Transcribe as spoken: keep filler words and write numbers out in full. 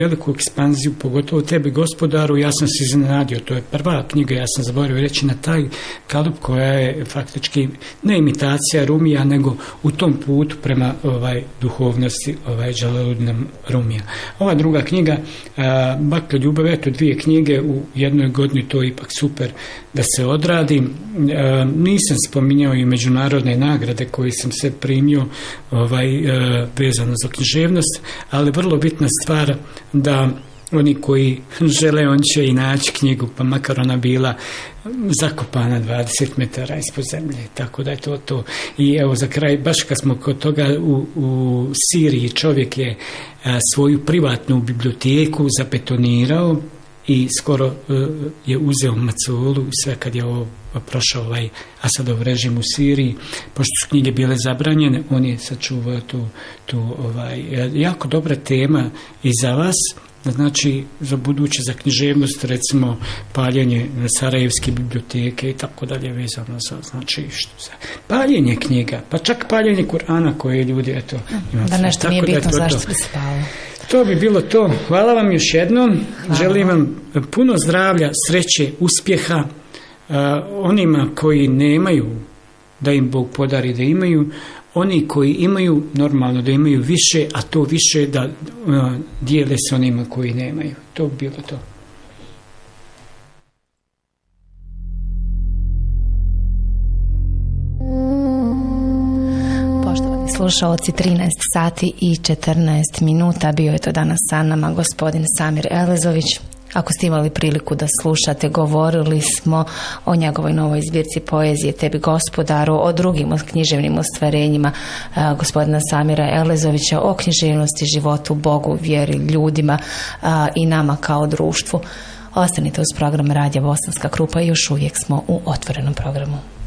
veliku ekspanziju, pogotovo Tebi gospodaru. Ja sam se iznenadio, to je prva knjiga, ja sam zaboravio reći, na taj kalup koja je faktički ne imitacija Rumija, nego u tom putu prema ovaj duhovnosti ovaj Džalaluddina Rumija. Ova druga knjiga, a, Bakra ljubav, eto dvije knjige u jednoj godini, to je ipak super da se odradi. A, nisam spominjao i međunarodne nagrade koje sam se primio ovaj, a, vezano za književnost, ali vrlo bitna stvar da oni koji žele, on će i naći knjigu, pa makar ona bila zakopana dvadeset metara ispod zemlje, tako da je to to. I evo za kraj, baš kad smo kod toga, u, u Siriji čovjek je a, svoju privatnu biblioteku zabetonirao i skoro uh, je uzeo maculu i sve kad je ovo prošao ovaj Asadov režim u Siriji, pošto su knjige bile zabranjene, on je sačuvao tu, tu ovaj, jako dobra tema i za vas, znači za buduće, za književnost, recimo paljenje Sarajevske biblioteke i tako dalje, vezano za, znači što za paljenje knjiga, pa čak paljenje Kur'ana koje ljudi, eto, imam da nešto nije bitno, da zašto bi se palo. To bi bilo to. Hvala vam još jednom. Hvala. Želim vam puno zdravlja, sreće, uspjeha. Uh, onima koji nemaju, da im Bog podari da imaju. Oni koji imaju, normalno da imaju više, a to više da uh, dijele s onima koji nemaju. To bi bilo to. Slušaoci, trinaest sati i četrnaest minuta, bio je to danas sa nama gospodin Samir Elezović. Ako ste imali priliku da slušate, govorili smo o njegovoj novoj zbirci poezije Tebi gospodaru, o drugim književnim ostvarenjima a, gospodina Samira Elezovića, o književnosti, životu, Bogu, vjeri, ljudima a, i nama kao društvu. Ostanite uz program Radija Bosanska Krupa i još uvijek smo u otvorenom programu.